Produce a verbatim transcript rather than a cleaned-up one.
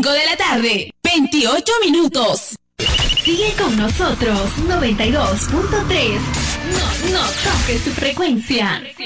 cinco de la tarde, veintiocho minutos. Sigue con nosotros, noventa y dos punto tres. No, no toques tu frecuencia.